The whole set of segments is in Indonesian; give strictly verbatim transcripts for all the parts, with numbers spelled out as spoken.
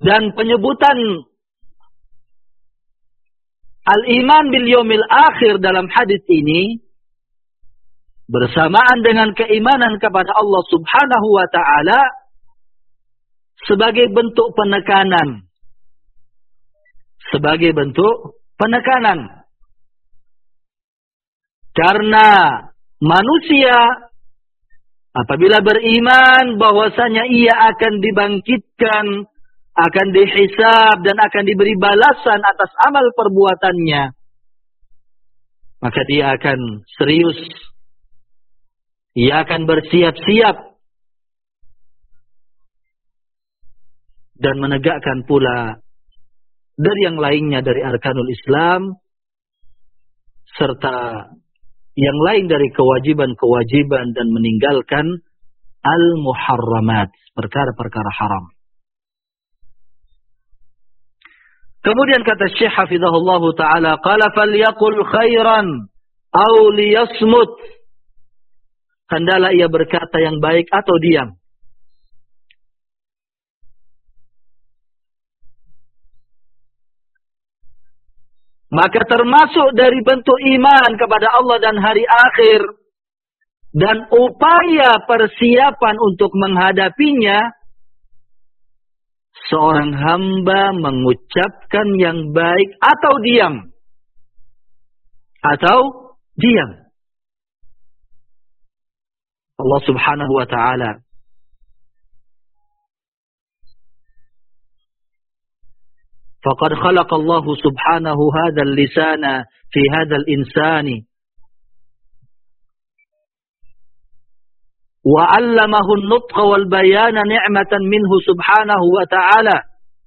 Dan penyebutan al-iman bil yaumil akhir dalam hadis ini bersamaan dengan keimanan kepada Allah Subhanahu wa taala sebagai bentuk penekanan. Sebagai bentuk penekanan. Karena manusia apabila beriman bahwasanya ia akan dibangkitkan, akan dihisab dan akan diberi balasan atas amal perbuatannya, maka dia akan serius. Ia akan bersiap-siap dan menegakkan pula dari yang lainnya dari arkanul Islam serta yang lain dari kewajiban-kewajiban dan meninggalkan al-muharramat, perkara-perkara haram. Kemudian kata Syekh hafizahullah taala, qala falyaqul khairan aw liyasmut. Hendaklah ia berkata yang baik atau diam. Maka termasuk dari bentuk iman kepada Allah dan hari akhir dan upaya persiapan untuk menghadapinya, seorang hamba mengucapkan yang baik atau diam. Atau diam. Allah Subhanahu wa ta'ala faqad khalaqa Allah Subhanahu hadzal lisana fi hadzal insani wa 'allamahu an-nutqa wal bayana ni'matan minhu Subhanahu wa ta'ala.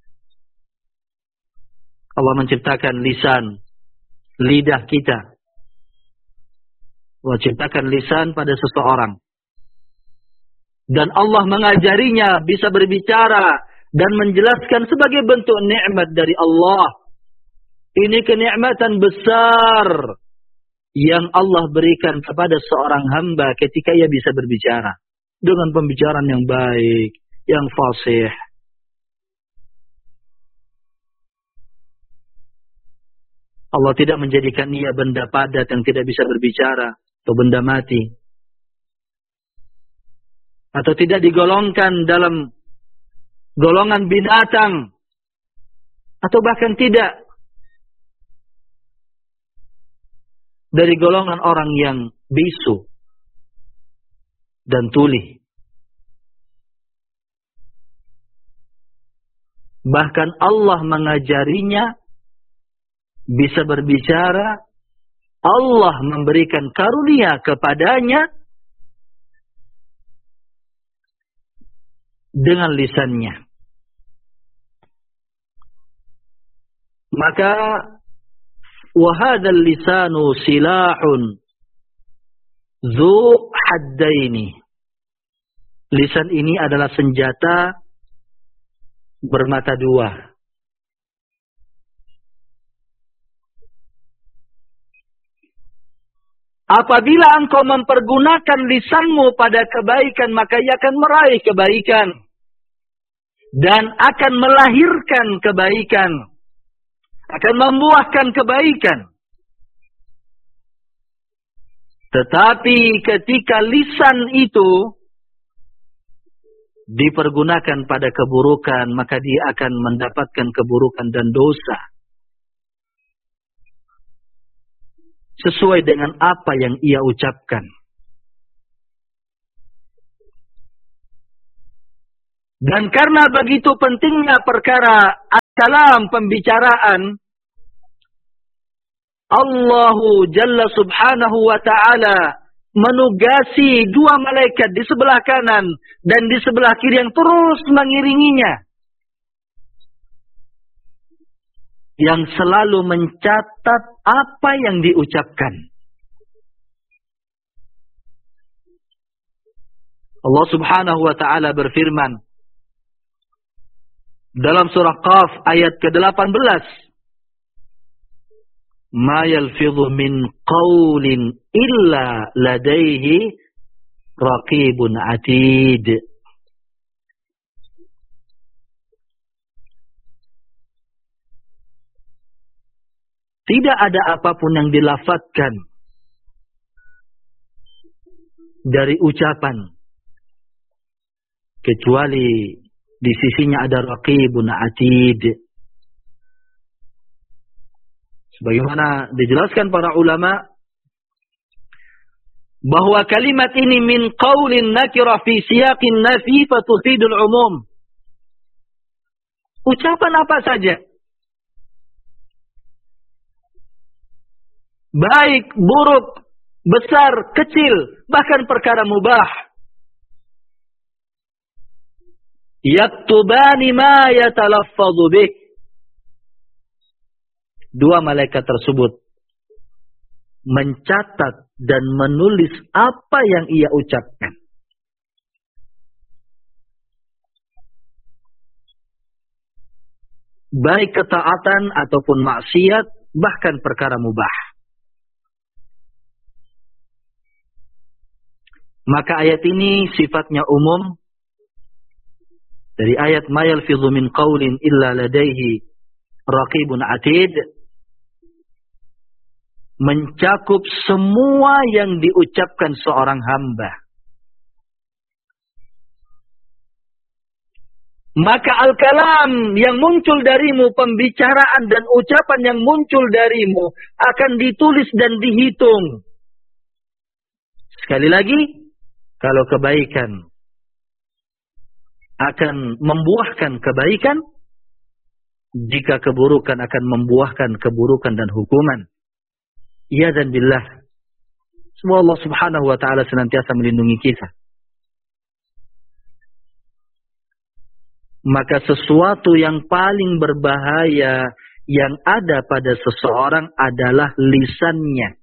Allah menciptakan lisan, lidah kita. Allah ciptakan lisan pada seseorang. Dan Allah mengajarinya bisa berbicara dan menjelaskan sebagai bentuk nikmat dari Allah. Ini kenikmatan besar yang Allah berikan kepada seorang hamba ketika ia bisa berbicara dengan pembicaraan yang baik, yang fasih. Allah tidak menjadikan ia benda padat yang tidak bisa berbicara atau benda mati. Atau tidak digolongkan dalam golongan binatang. Atau bahkan tidak dari golongan orang yang bisu dan tuli. Bahkan Allah mengajarinya bisa berbicara. Allah memberikan karunia kepadanya dengan lisannya. Maka wahadal lisanu silahun zu haddaini. Lisan ini adalah senjata bermata dua. Apabila engkau mempergunakan lisanmu pada kebaikan, maka ia akan meraih kebaikan. Dan akan melahirkan kebaikan. Akan membuahkan kebaikan. Tetapi ketika lisan itu dipergunakan pada keburukan, maka dia akan mendapatkan keburukan dan dosa. Sesuai dengan apa yang ia ucapkan. Dan karena begitu pentingnya perkara al-kalam, pembicaraan, Allahu Jalla Subhanahu wa ta'ala menugasi dua malaikat di sebelah kanan dan di sebelah kiri yang terus mengiringinya. Yang selalu mencatat apa yang diucapkan. Allah Subhanahu wa ta'ala berfirman dalam surah Qaf ayat ke delapan belas. Ma yalfidhu min qawlin illa ladaihi raqibun atid. Tidak ada apapun yang dilafadzkan dari ucapan kecuali di sisinya ada raqibun atid. Sebagaimana dijelaskan para ulama bahwa kalimat ini min qaulin nakira fi siyaqin nafi fatufidul umum. Ucapan apa saja, baik, buruk, besar, kecil, bahkan perkara mubah, yaktubani ma yatalaffadhu bih. Dua malaikat tersebut mencatat dan menulis apa yang ia ucapkan. Baik ketaatan ataupun maksiat, bahkan perkara mubah. Maka ayat ini sifatnya umum. Dari ayat ma yalfidhu min qaulin illa ladaihi raqibun atid, mencakup semua yang diucapkan seorang hamba. Maka al-kalam yang muncul darimu, pembicaraan dan ucapan yang muncul darimu akan ditulis dan dihitung. Sekali lagi, kalau kebaikan akan membuahkan kebaikan, jika keburukan akan membuahkan keburukan dan hukuman. Ya dan billah. Semoga Allah Subhanahu wa taala senantiasa melindungi kita. Maka sesuatu yang paling berbahaya yang ada pada seseorang adalah lisannya.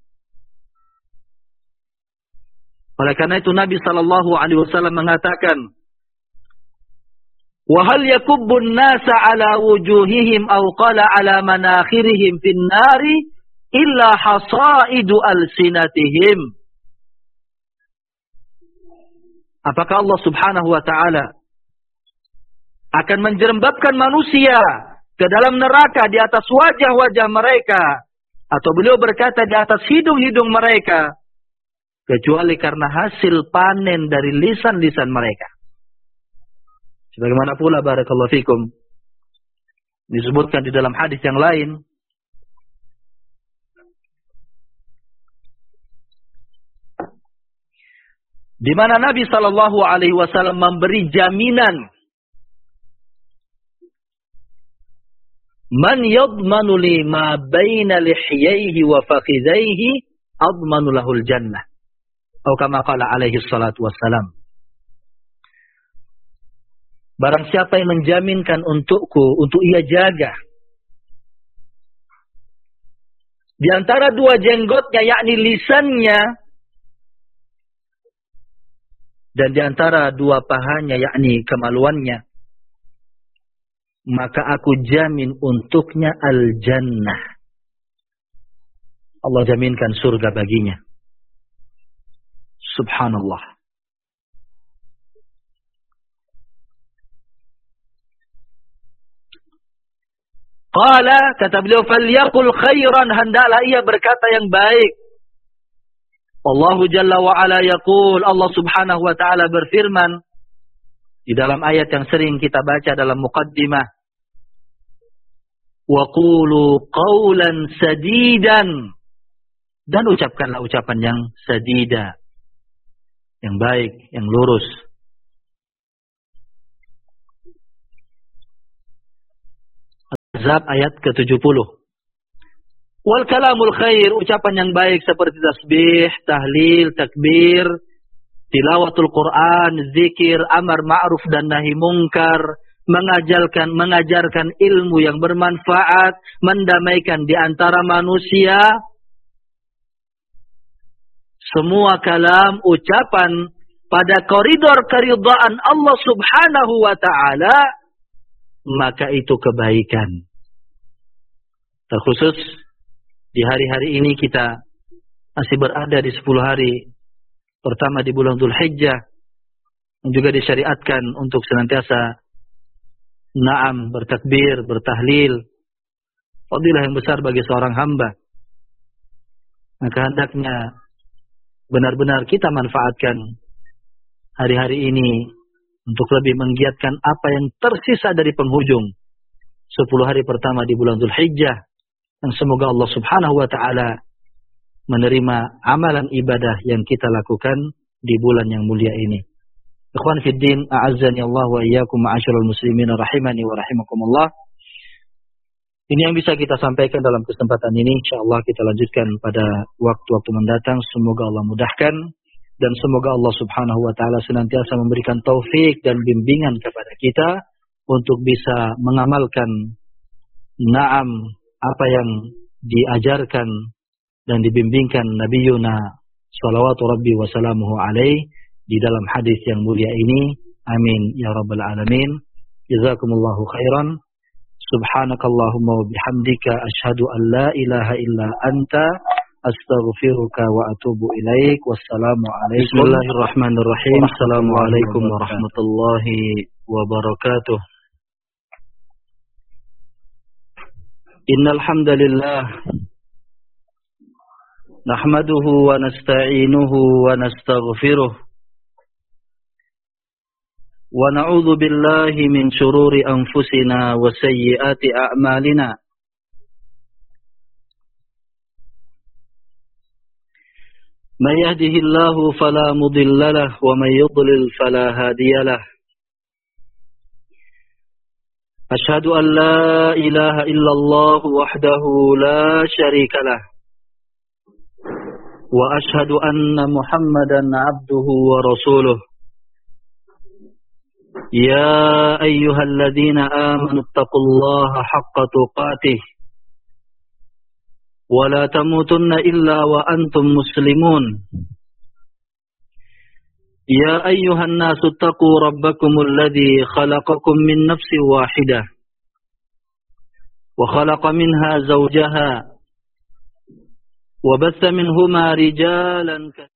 Oleh karena itu Nabi sallallahu alaihi wasallam mengatakan, "Wa hal yakubbun nasa ala wujuhihim aw qala ala manakhirihim fin nari illa hasaidu alsinatihim." Apakah Allah Subhanahu wa taala akan menjerembabkan manusia ke dalam neraka di atas wajah-wajah mereka, atau beliau berkata di atas hidung-hidung mereka, kecuali karena hasil panen dari lisan-lisan mereka. Sebagaimana pula barakallahu fikum disebutkan di dalam hadis yang lain, di mana Nabi sallallahu alaihi wasallam memberi jaminan, man yadmanu li ma baina lihyaihi wa fakhidhaihi admanu lahul jannah, atau kama qala alaihi salatu wassalam. Barang siapa yang menjaminkan untukku, untuk ia jaga di antara dua jenggotnya, yakni lisannya, dan di antara dua pahanya, yakni kemaluannya, maka aku jamin untuknya al-jannah. Allah jaminkan surga baginya. Subhanallah. Qala, kata beliau, falyaqul khairan, hendaklah ia berkata yang baik. Allahu Jalla wa Ala yaqul, Allah Subhanahu wa taala berfirman di dalam ayat yang sering kita baca dalam muqaddimah, wa qulu qawlan sadidan, dan ucapkanlah ucapan yang sadida, yang baik, yang lurus. Azab ayat ke tujuh puluh. Wal kalamul khair, ucapan yang baik seperti tasbih, tahlil, takbir, tilawatul Quran, zikir, amar ma'ruf dan nahi mungkar, mengajarkan mengajarkan ilmu yang bermanfaat, mendamaikan di antara manusia. Semua kalam, ucapan pada koridor keridhaan Allah Subhanahu wa taala, maka itu kebaikan. Terkhusus di hari-hari ini kita masih berada di sepuluh hari pertama di bulan Dzulhijjah, yang juga disyariatkan untuk senantiasa na'am, bertakbir, bertahlil, fadilah yang besar bagi seorang hamba. Maka hendaknya benar-benar kita manfaatkan hari-hari ini untuk lebih menggiatkan apa yang tersisa dari penghujung sepuluh hari pertama di bulan Dzulhijjah, dan semoga Allah Subhanahu wa taala menerima amalan ibadah yang kita lakukan di bulan yang mulia ini. Ikhwan fid din, a'azzani Allah wa iyyakum ma'asyiral muslimin rahimani wa rahimakumullah. Ini yang bisa kita sampaikan dalam kesempatan ini. Insyaallah kita lanjutkan pada waktu-waktu mendatang. Semoga Allah mudahkan dan semoga Allah Subhanahu wa taala senantiasa memberikan taufik dan bimbingan kepada kita untuk bisa mengamalkan na'am apa yang diajarkan dan dibimbingkan Nabi Yuna salawatu rabbi wa salamuhu alaih di dalam hadis yang mulia ini. Amin ya rabbal alamin. Jazakumullahu khairan. Subhanakallahumma wa bihamdika asyhadu an la ilaha illa anta astaghfiruka wa atubu ilaik. Wassalamu alaikum. Bismillahirrahmanirrahim. Assalamualaikum warahmatullahi wabarakatuh. Innal hamdalillah nahmaduhu wa nasta'inuhu wa nastaghfiruh wa na'udzu billahi min shururi anfusina wa sayyiati a'malina. Man yahdihillahu fala mudilla lahu wa man yudlil fala hadiya lahu. Ashhadu an la ilaha illallah wahdahu la syarika lah. Wa ashhadu anna Muhammadan abduhu wa rasuluh. Ya ayyuhalladzina amanu taqullaha haqqa tuqatih wa la tamutunna illa wa antum muslimun. Ya ayyuhan nasu taqu rabbakumul ladzi khalaqakum min nafsin wahidah wa khalaqa minha zawjaha wa batha minhuma rijalan katsiran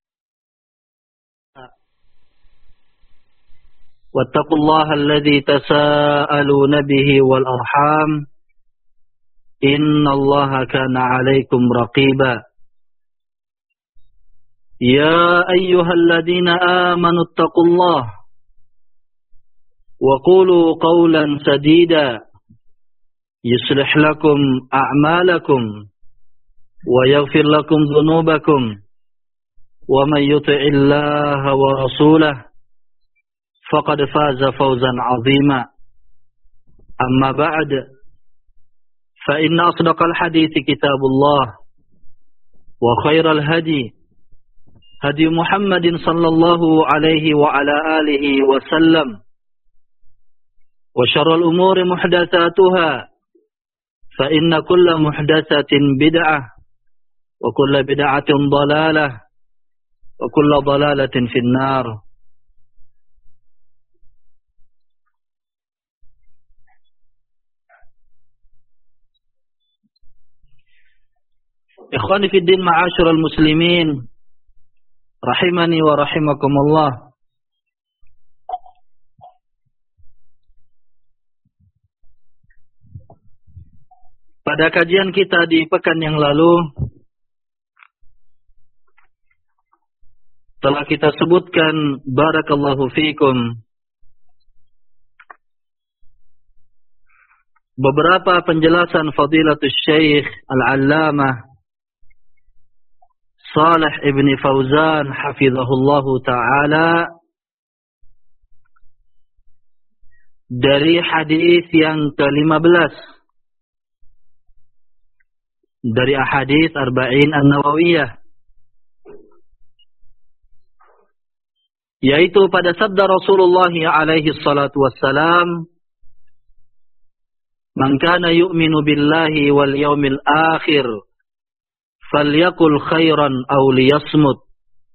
wattaqullaha alladzi tasaaluna bihi wal arham innallaha kana 'alaikum raqiba. Ya ayyuhalladzina amanu taqullaha wa qulu qawlan sadida yuslih lakum a'malakum wa yaghfir lakum dhunubakum wa man yuti'illaha wa rasulahu faqad faza fawzan 'azima. Amma ba'd, fa inna asdaqal hadithi kitabullah wa khairal hadi hadi Muhammadin sallallahu alaihi wa ala alihi wa sallam wa syarrul umuri muhdatsatuha fa inna kulla muhdatsatin bid'ah wa kulla bid'atin dhalalah wa kulla dhalalatin finnar. Ikhwani fid din, ma'asyiral muslimin rahimani wa rahimakumullah. Pada kajian kita di pekan yang lalu telah kita sebutkan, barakallahu fikum, beberapa penjelasan fadilatul syekh al-allamah Salih ibn Fauzan hafizahullahu ta'ala dari hadis yang ke lima belas dari ahadits Arba'in An-Nawawiyah, yaitu pada sabda Rasulullah alaihi salatu wassalam, man kana yu'minu billahi wal yawmil akhir falyakul khairan aw liyasmut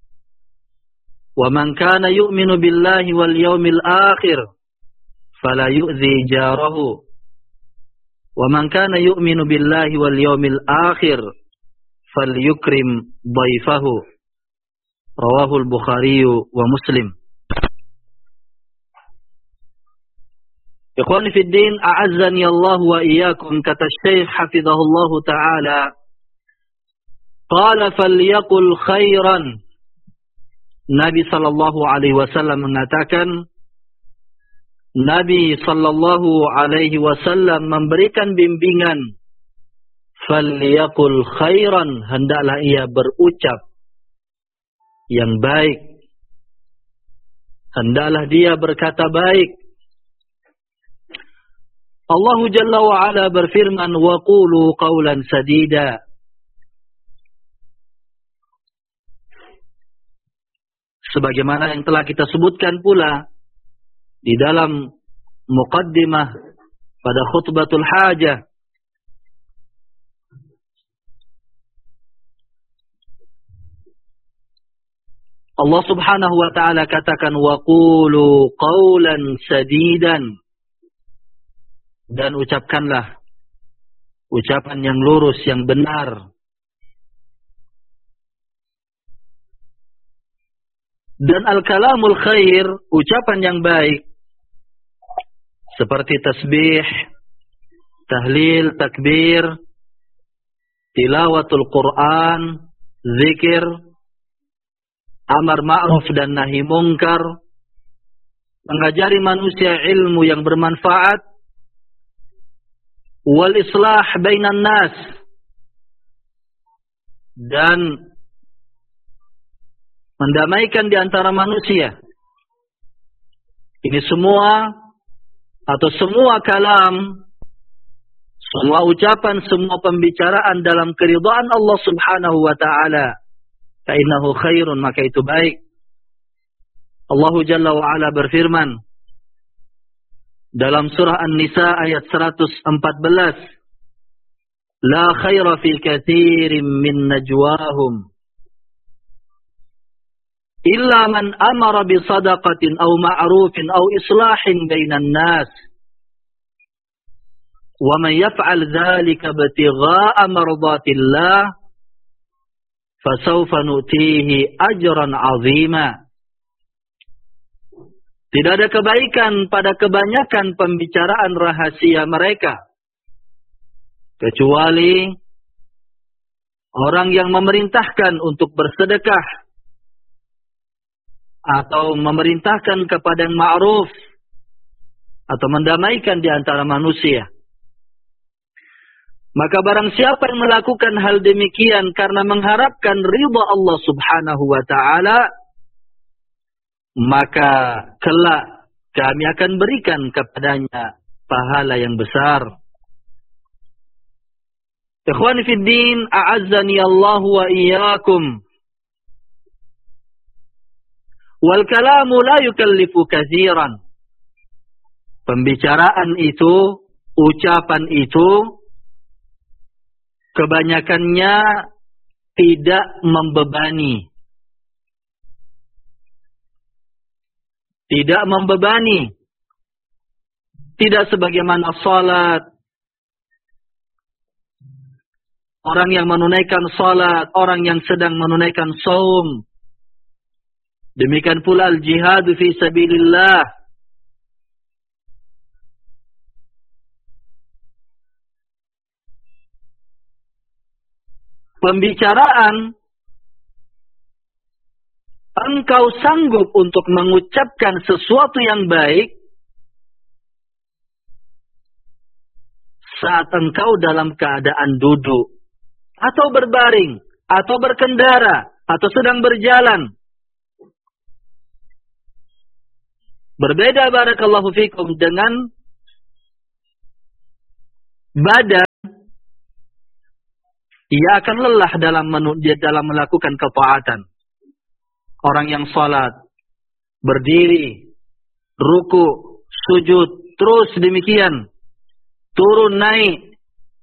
wa man kana yu'minu billahi wal yawmil akhir fala yu'dhi jarahu wa man kana yu'minu billahi wal yawmil akhir falyukrim dhaifahu. Rawahul Bukhari wa Muslim. Ikhwani fid din, a'azzani Allah wa iyyakum, kata Syekh hafizahullah taala, qala falyaqul khairan. Nabi sallallahu alaihi wasallam mengatakan, Nabi sallallahu alaihi wasallam memberikan bimbingan, falyaqul khairan, hendaklah ia berucap yang baik, hendaklah dia berkata baik. Allah Jalla wa Ala berfirman, wa qulu qawlan sadida. Sebagaimana yang telah kita sebutkan pula di dalam muqaddimah pada khutbatul hajah, Allah Subhanahu wa taala katakan, wa qulu qawlan sadidan, dan ucapkanlah ucapan yang lurus, yang benar. Dan al-kalamul khair, ucapan yang baik, seperti tasbih, tahlil, takbir, tilawatul Quran, zikir, amar ma'ruf dan nahi mungkar, mengajari manusia ilmu yang bermanfaat, wal islah bainan nas, dan mendamaikan di antara manusia. Ini semua atau semua kalam, semua ucapan, semua pembicaraan dalam keridhaan Allah Subhanahu wa taala, fa innahu khairun, maka itu baik. Allah Jalla wa Ala berfirman dalam surah An-Nisa ayat seratus empat belas, la khaira fi katsirin min najwahum illa man amara bi sadaqatin aw ma'rufin aw islahin bainan nas wa man yaf'al dzalika ibtigha'a mardatillah fasawfa nu'tihi ajran 'azima. Tidak ada kebaikan pada kebanyakan pembicaraan rahasia mereka, kecuali orang yang memerintahkan untuk bersedekah atau memerintahkan kepada yang ma'ruf atau mendamaikan di antara manusia. Maka barang siapa yang melakukan hal demikian karena mengharapkan ridha Allah Subhanahu wa taala, maka kelak kami akan berikan kepadanya pahala yang besar. Ikhwani fid din, a'azzani Allah wa iyyakum. Wal kalamu la yukallifu katsiran. Pembicaraan itu, ucapan itu, kebanyakannya tidak membebani. Tidak membebani. Tidak sebagaimana salat. Orang yang menunaikan salat, orang yang sedang menunaikan saum. Demikian pula al-jihad fi sabilillah. Pembicaraan, engkau sanggup untuk mengucapkan sesuatu yang baik saat engkau dalam keadaan duduk, atau berbaring, atau berkendara, atau sedang berjalan. Berbeda barakallahu fikum dengan badan, ia akan lelah dalam dalam melakukan ketaatan. Orang yang salat, berdiri, ruku, sujud, terus demikian, turun naik.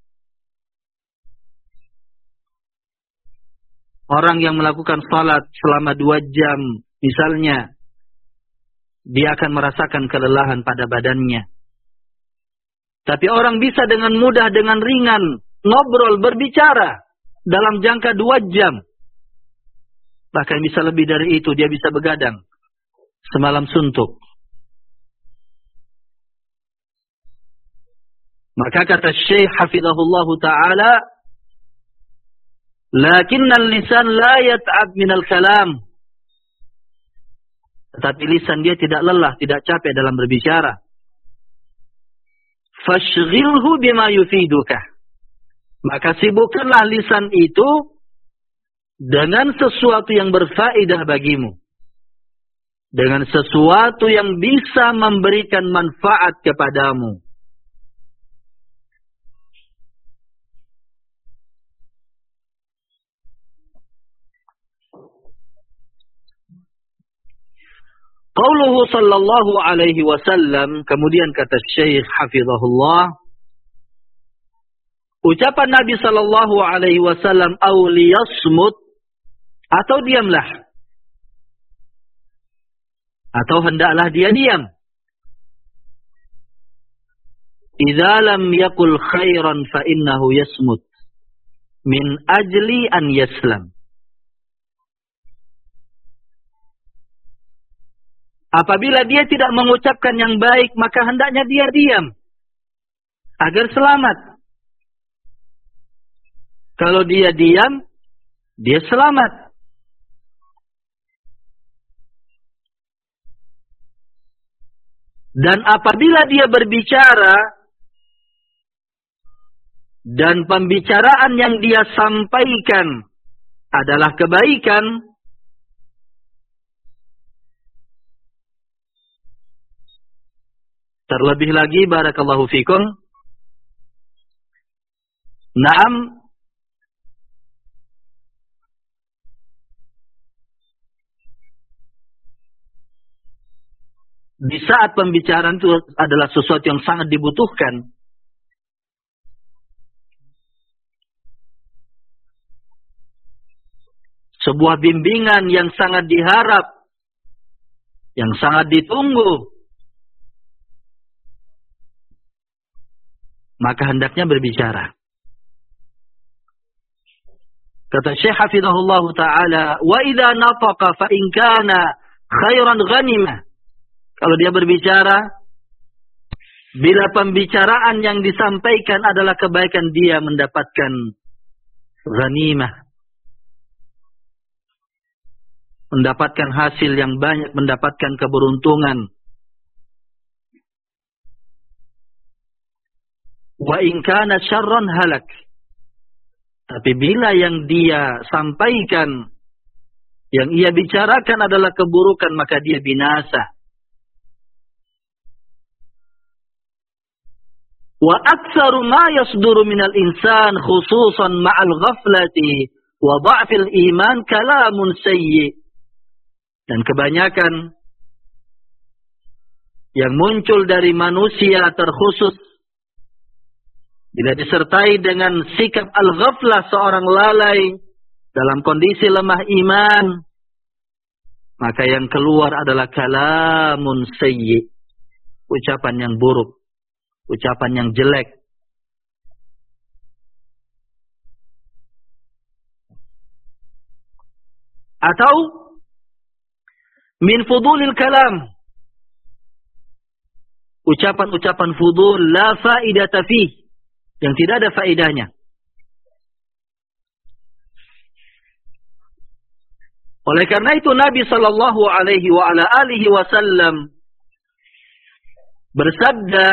Orang yang melakukan salat selama dua jam, misalnya, dia akan merasakan kelelahan pada badannya. Tapi orang bisa dengan mudah, dengan ringan, ngobrol, berbicara dalam jangka dua jam. Bahkan bisa lebih dari itu, dia bisa begadang semalam suntuk. Maka kata Syekh hafizahullah ta'ala, lakinnal lisan la yat'ab minal kalam. Tetapi lisan dia tidak lelah, tidak capek dalam berbicara. Fashghilhu bima yufiduka. Maka sibukkanlah lisan itu dengan sesuatu yang berfaedah bagimu. Dengan sesuatu yang bisa memberikan manfaat kepadamu. Qauluhu sallallahu alaihi wasallam, kemudian kata Syekh hafizahullah, ucapan Nabi sallallahu alaihi wasallam, "Au liyasmut," atau diamlah. Atau hendaklah dia diam. Idza lam yaqul khairan fa innahu yasmut min ajli an yaslam. Apabila dia tidak mengucapkan yang baik, maka hendaknya dia diam. Agar selamat. Kalau dia diam, dia selamat. Dan apabila dia berbicara, dan pembicaraan yang dia sampaikan adalah kebaikan, terlebih lagi, barakallahu fikum, naam, di saat pembicaraan itu adalah sesuatu yang sangat dibutuhkan. Sebuah bimbingan yang sangat diharap, yang sangat ditunggu. Maka hendaknya berbicara. Kata Syekh hafizahullah ta'ala, wa idza nafaqa fa in kana khairan ghanimah. Kalau dia berbicara, bila pembicaraan yang disampaikan adalah kebaikan, dia mendapatkan ghanimah. Mendapatkan hasil yang banyak, mendapatkan keberuntungan. Wa in kana syarran halak. Tapi bila yang dia sampaikan, yang ia bicarakan adalah keburukan, maka dia binasa. Wa aktsaru ma yasduru minal insan khususan ma'al ghaflati wa dha'fil iman kalamun sayyi. Dan kebanyakan yang muncul dari manusia terkhusus bila disertai dengan sikap al-ghaflah, seorang lalai dalam kondisi lemah iman, maka yang keluar adalah kalamun sayyi, ucapan yang buruk, ucapan yang jelek. Atau min fudulil kalam, ucapan-ucapan fudul la faidata fih, yang tidak ada faedahnya. Oleh karena itu Nabi sallallahu alaihi wa ala alihi wasallam bersabda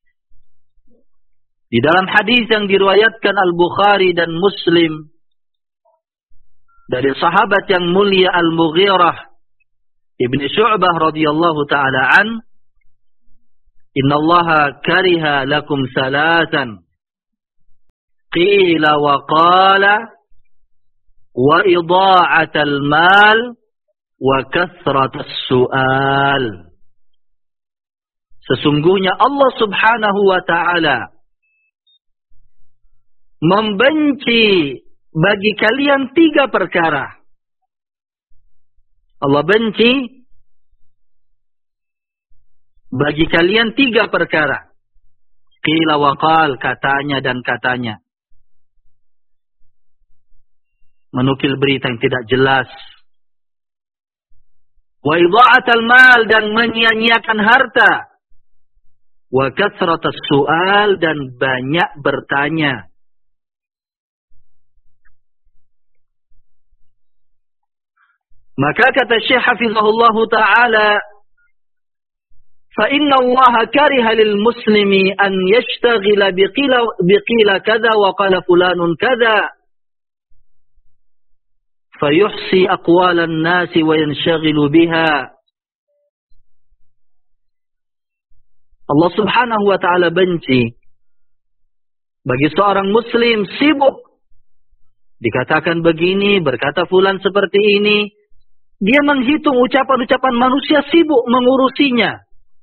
di dalam hadis yang diriwayatkan Al-Bukhari dan Muslim dari sahabat yang mulia Al-Mughirah Ibn Syu'bah radhiyallahu ta'ala an, innallaha kariha lakum salatan qila wa qala wa idha'atal mal wa kathratas su'al. Sesungguhnya Allah subhanahu wa ta'ala membenci bagi kalian tiga perkara. Allah benci bagi kalian tiga perkara. Qila wa qal, katanya dan katanya. Menukil berita yang tidak jelas. Wa idha'atal mal, dan menyia-nyiakan harta. wa kathratas su'al, dan banyak bertanya. Maka kata Syekh hafizahullah ta'ala, fa inna Allah kariha lil muslimi an yashtaghila biqila biqila kadza wa qala fulanun kadza fayuhsi aqwalan nasi wa yanshaghilu biha. Allah subhanahu wa ta'ala benci bagi seorang muslim sibuk. Dikatakan begini, berkata fulan seperti ini. Dia menghitung ucapan-ucapan manusia, sibuk mengurusinya.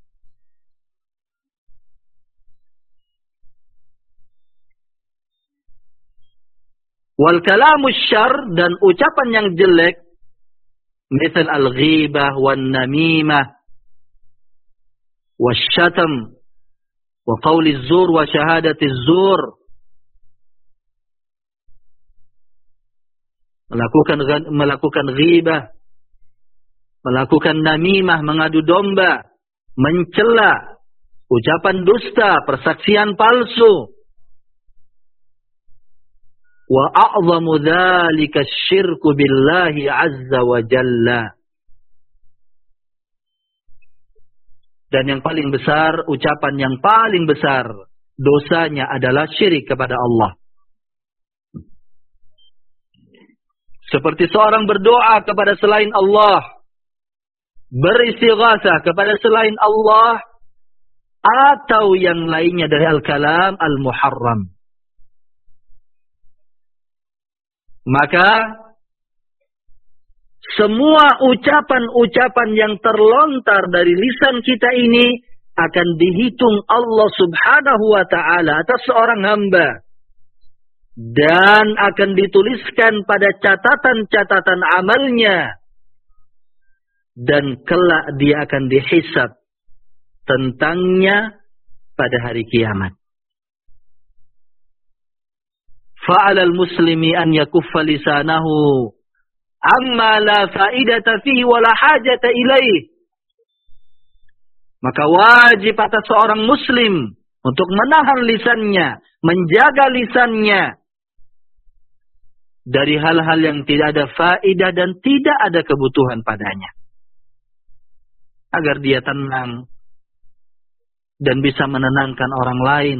Wal kalamu syarr, dan ucapan yang jelek, misal al-ghibah wan namimah wasyatam wa qawli zur wa syahadati zur, melakukan melakukan ghibah, melakukan namimah, mengadu domba, mencela, ucapan dusta, persaksian palsu. Wa a'zamu dzalika syirku billahi azza wa jalla. Dan yang paling besar, ucapan yang paling besar dosanya adalah syirik kepada Allah. Seperti seorang berdoa kepada selain Allah, beristighatsah kepada selain Allah, atau yang lainnya dari al-kalam al-muharram. Maka semua ucapan-ucapan yang terlontar dari lisan kita ini akan dihitung Allah subhanahu wa ta'ala atas seorang hamba. Dan akan dituliskan pada catatan-catatan amalnya. Dan kelak dia akan dihisab tentangnya pada hari kiamat. Fa'alal muslimi an yakuffa lisanahu amma la fa'idata fihi wa la hajata ilaih. Maka wajib atas seorang muslim untuk menahan lisannya, menjaga lisannya dari hal-hal yang tidak ada faedah dan tidak ada kebutuhan padanya, agar dia tenang dan bisa menenangkan orang lain.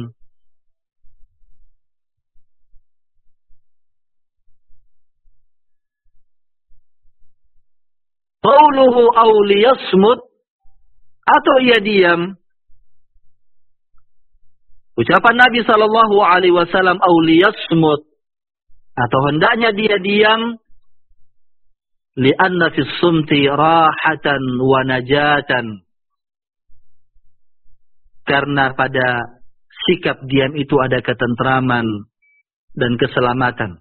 Qauluhu aw liyasmut, atau ia diam. Ucapan Nabi sallallahu alaihi wasallam aw liyasmut, atau hendaknya dia diam, li'anna fis sumti rahatan wa najatan. Karena pada sikap diam itu ada ketentraman dan keselamatan.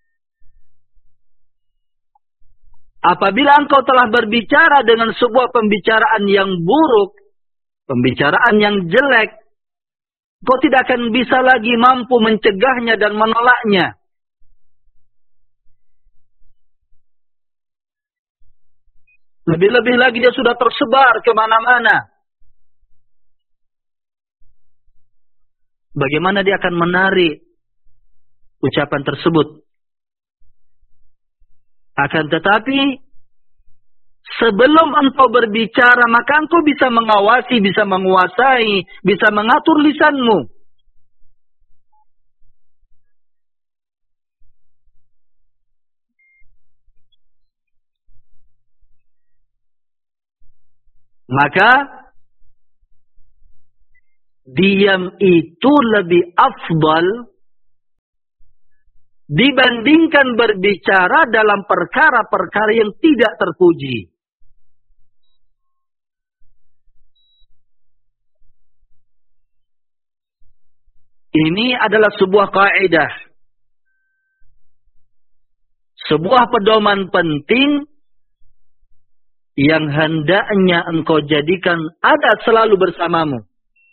Apabila engkau telah berbicara dengan sebuah pembicaraan yang buruk, pembicaraan yang jelek, kau tidak akan bisa lagi mampu mencegahnya dan menolaknya. Lebih-lebih lagi dia sudah tersebar kemana-mana. Bagaimana dia akan menarik ucapan tersebut? Akan tetapi, sebelum engkau berbicara, maka engkau bisa mengawasi, bisa menguasai, bisa mengatur lisanmu. Maka, diam itu lebih afdal dibandingkan berbicara dalam perkara-perkara yang tidak terpuji. Ini adalah sebuah kaidah, sebuah pedoman penting yang hendaknya engkau jadikan ada selalu bersamamu.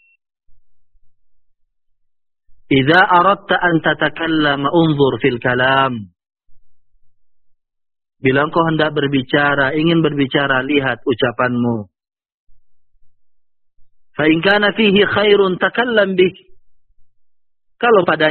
Idza aradta an tatakallama unzur fil kalam. Bila engkau hendak berbicara, ingin berbicara, lihat ucapanmu. Fa in kana fihi khairun takallam bih. Kalau pada